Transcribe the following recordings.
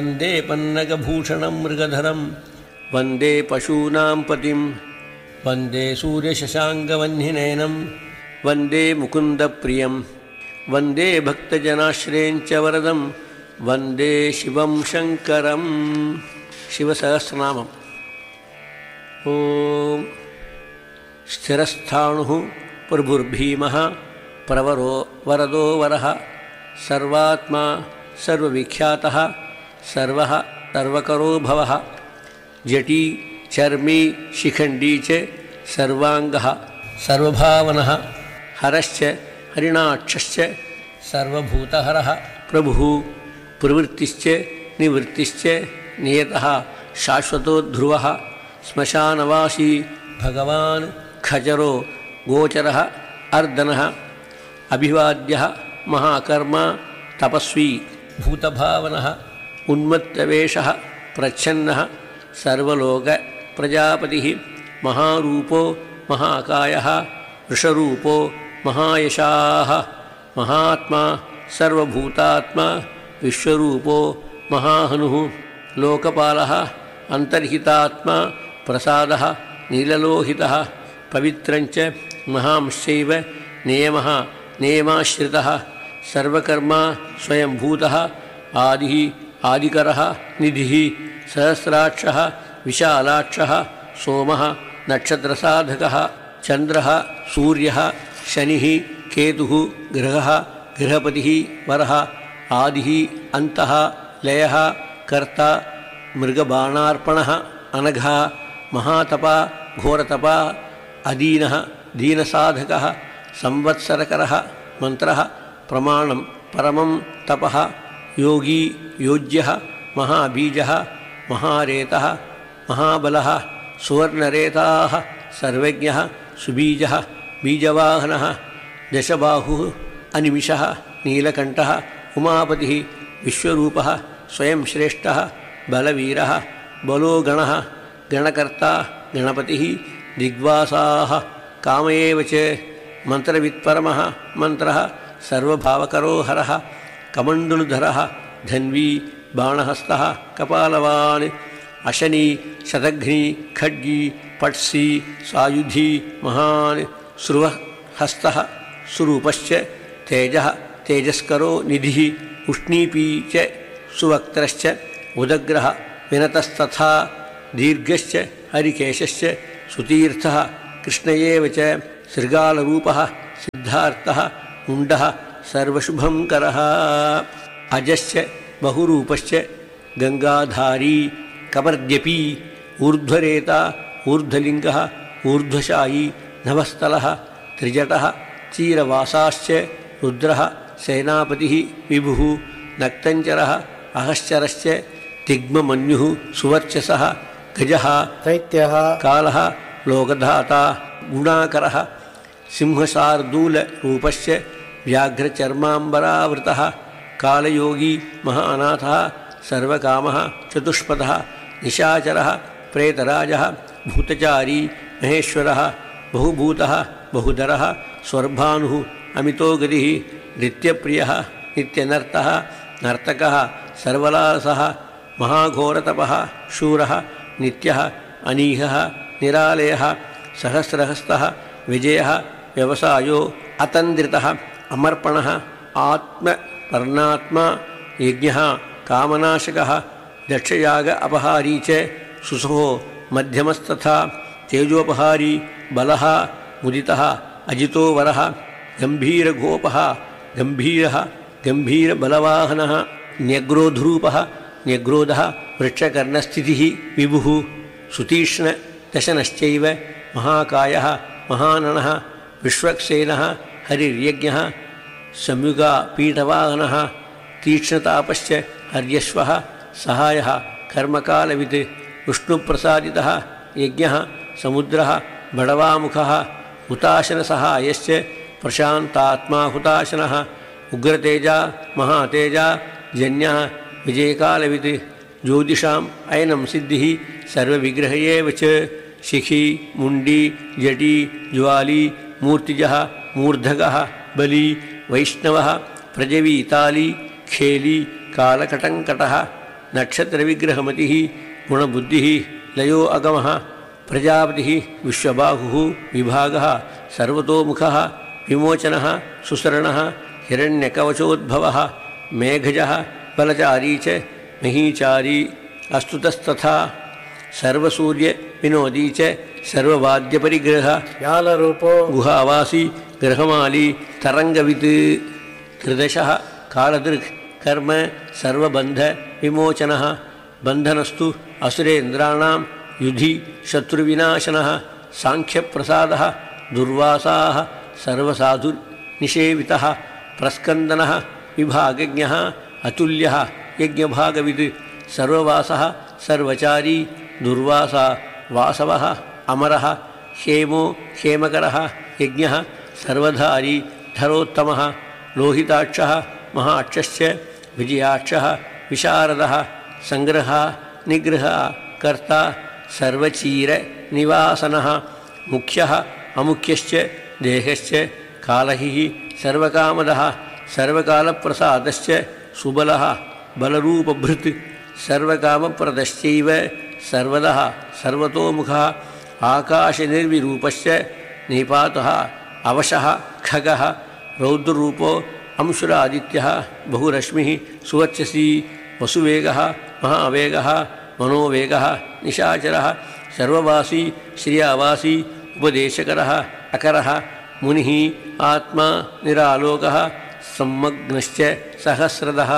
वन्दे पन्नगभूषणं मृगधरं वन्दे पशूनां पतिं वन्दे सूर्यशशाङ्कवह्निनयनं वन्दे मुकुन्दप्रियं वन्दे भक्तजनाश्रयञ्च वरदं वन्दे शिवं शङ्करं। शिवसहस्रनामम्। ॐ स्थिरस्थाणुः प्रभुर्भीमः प्रवरो वरदो वरः सर्वात्मा सर्वविख्यातः सर्वः सर्वकरो भवः जटी चर्मी शिखण्डी च सर्वाङ्गः सर्वभावनः हरश्च हरिणाक्षश्च सर्वभूतहरः प्रभुः प्रवृत्तिश्च निवृत्तिश्च नियतः शाश्वतो ध्रुवः श्मशानवासी भगवान् खचरो गोचरः अर्दनः अभिवाद्यः महाकर्मा तपस्वी भूतभावनः उन्मत्तवेषः प्रच्छन्नः सर्वलोकप्रजापतिः महारूपो महाकायः वृषरूपो महायशाः महात्मा सर्वभूतात्मा विश्वरूपो महाहनुः लोकपालः अन्तर्हितात्मा प्रसादः नीललोहितः पवित्रञ्च महांश्चैव नियमः नियमाश्रितः सर्वकर्मा स्वयंभूतः आदिः आदिकरः निधिः सहस्राक्षः विशालाक्षः सोमः नक्षत्रसाधकः चन्द्रः सूर्यः शनिः केतुः ग्रहः गृहपतिः वरः आदिः अन्तः लयः कर्ता मृगबाणार्पणः अनघः महातपा घोरतपा अदीनः दीनसाधकः संवत्सरकरः मन्त्रः प्रमाणं परमं तपः योगी योज्यः महाबीजः महारेतः महाबलः सुवर्णरेताः सर्वज्ञः सुबीजः बीजवाहनः दशबाहुः अनिमिषः नीलकण्ठः उमापतिः विश्वरूपः स्वयं श्रेष्ठः बलवीरः बलो गणः गणकर्ता गणपतिः दिग्वासाः कामयेव च मन्त्रवित्परमः मन्त्रः सर्वभावकरो हरः कमण्डलुधरः धन्वी बाणहस्तः कपालवान् अशनी शतघ्नी खड्गी पट्सी सायुधी महान् श्रुवहस्तः सुरूपश्च तेजः तेजस्करो निधिः उष्णीपी च सुवक्त्रश्च उदग्रः विनतस्तथा दीर्घश्च हरिकेशश्च सुतीर्थः कृष्ण एव च शृगालरूपः सिद्धार्थः मुण्डः सर्वशुभङ्करः अजश्च बहुरूपश्च गङ्गाधारी कपर्द्यपी ऊर्ध्वरेता ऊर्ध्वलिङ्गः ऊर्ध्वशायी नभस्थलः त्रिजटः चीरवासाश्च रुद्रः सेनापतिः विभुः नक्तञ्चरः अहश्चरश्च तिग्ममन्युः सुवर्चसः गजः दैत्यः कालः लोकधाता गुणाकरः सिंहशार्दूलरूपश्च व्याघ्रचर्माम्बरावृतः कालयोगी महानाथः सर्वकामः चतुष्पथः निशाचरः प्रेतराजः भूतचारी महेश्वरः बहुभूतः बहुधरः स्वर्भानुः अमितो गतिः नृत्यप्रियः नित्यनर्तः नर्तकः सर्वलासः महाघोरतपः शूरः नित्यः अनीहः निरालयः सहस्रहस्तः विजयः व्यवसायो अतन्द्रितः अमर्पणः आत्मपर्णात्मा यज्ञः कामनाशकः दक्षयाग अपहारी च सुसहो मध्यमस्तथा तेजोपहारी बलः मुदितः अजितो वरः गम्भीरगोपः गम्भीरः गम्भीरबलवाहनः न्यग्रोधरूपः न्यग्रोधः वृक्षकर्णस्थितिः विभुः सुतीक्ष्णदशनश्चैव महाकायः महाननः विश्वक्सेनः हरिर्यज्ञः संयुगापीठवाहनः तीक्ष्णतापश्च हर्यश्वः सहायः कर्मकालवित् विष्णुप्रसादितः यज्ञः समुद्रः बडवामुखः हुताशनसहायश्च प्रशान्तात्मा हुताशनः उग्रतेजा महातेजा जन्यः विजयकालवित् ज्योतिषाम् अयनं सिद्धिः सर्वविग्रह एव च शिखी मुण्डी जटी ज्वाली मूर्तिजः मूर्धकः बली वैष्णवः प्रजवी ताली खेली कालकटङ्कटः नक्षत्रविग्रहमतिः गुणबुद्धिः लयो अगमः प्रजापतिः विश्वबाहुः विभागः सर्वतोमुखः विमोचनः सुसरणः हिरण्यकवचोद्भवः मेघजः बलचारी च महीचारी अस्तुतस्तथा सर्वसूर्यविनोदी च सर्ववाद्यपरिग्रहः ज्ञानरूपो गुहावासी ग्रहमाली तरङ्गवित् त्रिदशः कालदृक् कर्म सर्वबन्धविमोचनः बन्धनस्तु असुरेन्द्राणां युधि शत्रुविनाशनः साङ्ख्यप्रसादः दुर्वासाः सर्वसाधुनिषेवितः प्रस्कन्दनः विभागज्ञः अतुल्यः यज्ञभागविद् सर्ववासः सर्वचारी दुर्वासा वासवः अमरः हेमो हेमकरः यज्ञः सर्वधारी धरोत्तमः लोहिताक्षः महाक्षश्च विजयाक्षः विशारदः संग्रहः निग्रहः कर्ता सर्वचीरनिवासनः मुख्यः अमुख्यश्च देहश्च कालहिः सर्वकामदः सर्वकालप्रसादश्च सुबलः बलरूपभृत् सर्वकामप्रदश्चैव सर्वदः सर्वतोमुखः आकाशनिर्विरूपश्च निपातः अवशः खगः रौद्ररूपो अंशुरादित्यः बहुरश्मिः सुवर्चसी वसुवेगः महावेगः मनोवेगः निशाचरः सर्ववासी श्रियावासी उपदेशकरः अकरः मुनिः आत्मा निरालोकः सम्मग्नश्च सहस्रदः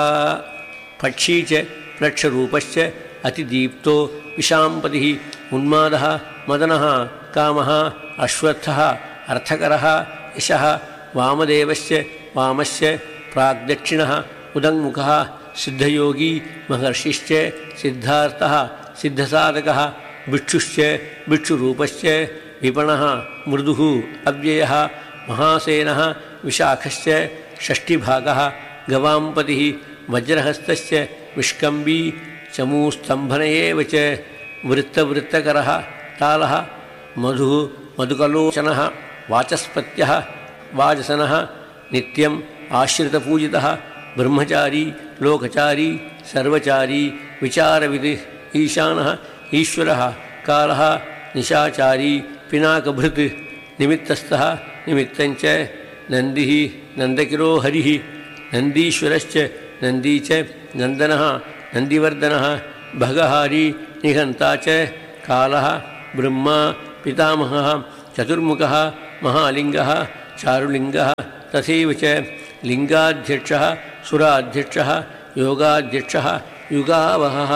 पक्षी च प्लक्षरूपश्च अतिदीप्तो विशाम्पतिः उन्मादः मदनः कामः अश्वत्थः अर्थकरः यशः वामदेवश्च वामश्च प्राग्दक्षिणः उदङ्मुखः सिद्धयोगी महर्षिश्च सिद्धार्थः सिद्धसाधकः भिक्षुश्च भिक्षुरूपश्च विपणः मृदुः अव्ययः महासेनः विशाखश्च षष्ठिभागः गवाम्पतिः वज्रहस्तश्च विष्कम्बी चमूस्तम्भन एव च वृत्तवृत्तकरः तालः मधुः मधुकलोचनः वाचस्पत्यः वाजसनः नित्यम् आश्रितपूजितः ब्रह्मचारी लोकचारी सर्वचारी विचारविद् ईशानः ईश्वरः कालः निशाचारी पिनाकभृत् निमित्तस्थः निमित्तञ्च नन्दिः नन्दकिरो हरिः नन्दीश्वरश्च नन्दी च नन्दनः नन्दिवर्धनः भगहारी निघन्ता च कालः ब्रह्मा पितामहः चतुर्मुखः महालिङ्गः चारुलिङ्गः तथैव च लिङ्गाध्यक्षः सुराध्यक्षः योगाध्यक्षः युगावहः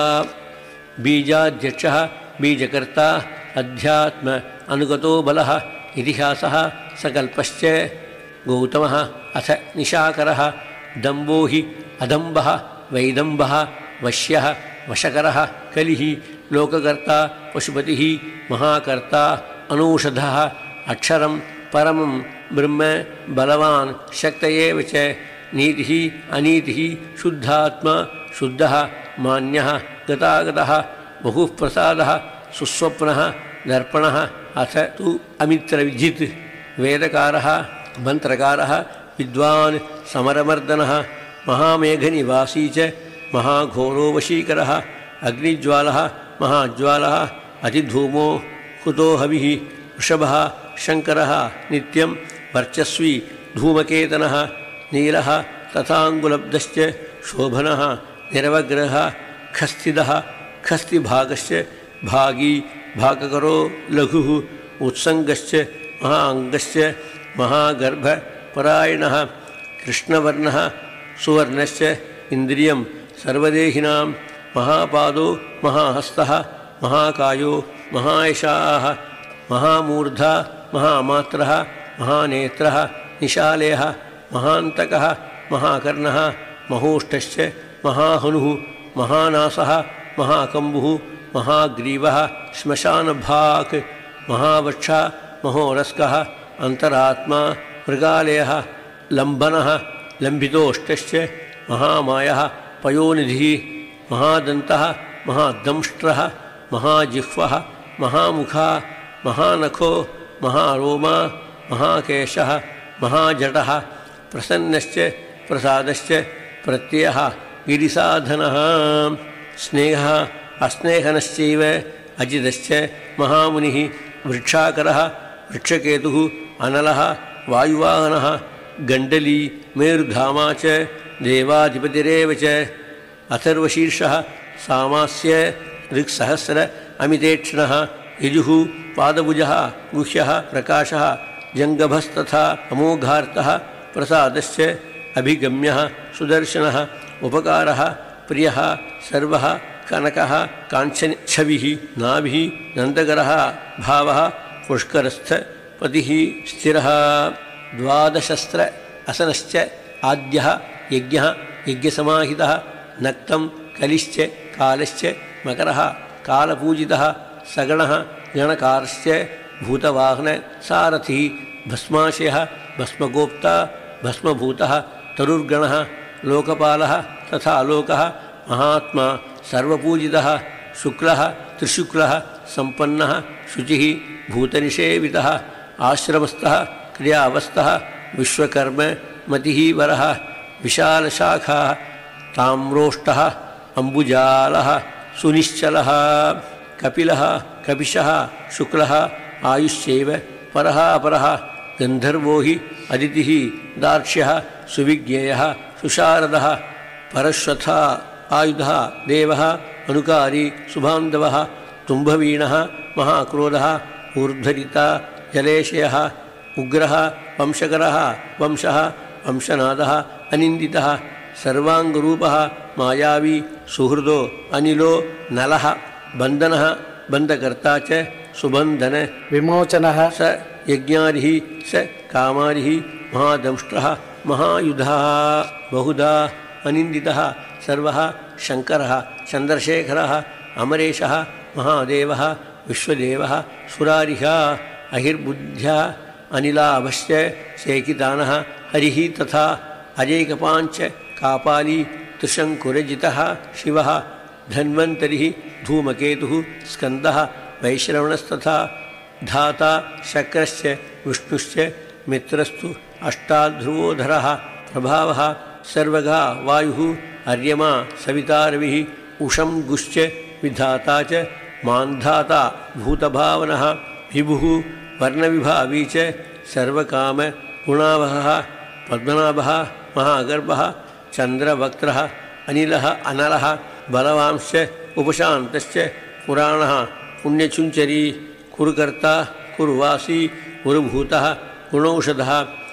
बीजाध्यक्षः बीजकर्ता अध्यात्म अनुगतो बलः इतिहासः सकल्पश्च गौतमः अथ निशाकरः दम्भो हि अदम्भः वैदम्भः वश्यः वशकरः कलिः लोककर्ता पशुपतिः महाकर्ता अनौषधः अक्षरं परमं ब्रह्म बलवान् शक्त एव च नीतिः अनीतिः शुद्धात्मा शुद्धः मान्यः गतागतः बहुः प्रसादः सुस्वप्नः दर्पणः अथ तु अमित्रविजित् वेदकारः मन्त्रकारः विद्वान् समरमर्दनः महामेघनिवासी च महाघोरो वशीकरः अग्निज्वालः महाज्वालः अतिधूमो कुतो हविः वृषभः शङ्करः नित्यं वर्चस्वी धूमकेतनः नीलः तथाङ्गुलब्धश्च शोभनः निरवग्रहः खस्तिदः खस्तिभागश्च भागी भागकरो लघुः उत्सङ्गश्च महाङ्गश्च महागर्भपरायणः कृष्णवर्णः सुवर्णश्च इन्द्रियं सर्वदेहिनां महापादो महाहस्तः महाकायो महायशाः महामूर्धा महामात्रः महानेत्रः निशालयः महान्तकः महाकर्णः महोष्ठश्च महाहनुः महानासः महाकम्बुः महाग्रीवः श्मशानभाक् महावक्षा महोरस्कः अन्तरात्मा मृगालयः लम्बनः लम्बितोष्टश्च महामायः पयोनिधिः महादन्तः महादंष्ट्रः महाजिह्वः महामुखः महानखो महारोमा महाकेशः महाजटः प्रसन्नश्च प्रसादश्च प्रत्ययः गिरिसाधनः स्नेहः अस्नेहनश्चैव अजितश्च महामुनिः वृक्षाकरः वृक्षकेतुः अनलः वायुवाहनः गण्डली मेरुधामा च देवाधिपतिरेव च अथर्वशीर्षः सामास्य ऋक्सहस्र अमितेक्षणः यजुः पादभुजः गुह्यः प्रकाशः जङ्गभस्तथा अमोघार्तः प्रसादश्च अभिगम्यः सुदर्शनः उपकारः प्रियः सर्वः कनकः काञ्चनच्छविः नाभिः नन्दकरः भावः पुष्करस्थ पतिः स्थिरः द्वादशस्त्र असनश्च आद्यः यज्ञः यज्ञसमाहितः नक्तं कलिश्च कालश्च मकरः कालपूजितः सगणः गणकारश्च भूतवाहन सारथिः भस्माशयः भस्मगोप्ता भस्मभूतः तरुर्गणः लोकपालः तथा लोकः महात्मा सर्वपूजितः शुक्लः त्रिशुक्लः सम्पन्नः शुचिः भूतनिषेवितः आश्रमस्थः क्रियावस्थः विश्वकर्म मतिः वरः विशालशाखाः ताम्रोष्टः अम्बुजालः सुनिश्चलः कपिलः कपिशः शुक्लः आयुश्चैव परः अपरः गन्धर्वो हि अदितिः दार्क्ष्यः सुविज्ञेयः सुशारदः परश्वथा आयुधः देवः अनुकारी सुबान्धवः तुम्भवीणः महाक्रोधः ऊर्ध्वरिता जलेशयः उग्रः वंशकरः वंशः वंशनादः अनिन्दितः सर्वाङ्गरूपः मायावी सुहृदो अनिलो नलः बन्धनः बन्धकर्ता च सुबन्धन विमोचनः स यज्ञारिः स कामारिः महादंष्ट्रः महायुधः बहुधा अनिन्दितः सर्वः शङ्करः चन्द्रशेखरः अमरेशः महादेवः विश्वदेवः सुरारिः अहिर्बुद्ध्या अनिलाभश्च शेकितानः हरिः तथा अजैकपाञ्च कापाली त्रिशङ्कुरजितः शिवः धन्वन्तरिः धूमकेतुः स्कन्दः वैश्रवणस्तथा धाता शक्रश्च विष्णुश्च मित्रस्तु अष्टाध्रुवोधरः प्रभावः सर्वगा वायुः अर्यमा सविता रविः उषं गुश्च विधाता च मान्धाता भूतभावनः विभुः वर्णविभावी च सर्वकामगुणावहः पद्मनाभः महागर्भः चन्द्रवक्त्रः अनिलः अनलः बलवांश्च उपशान्तश्च पुराणः पुण्यचुञ्चरी कुरुकर्ता कुरुवासी कुरुभूतः गुणौषधः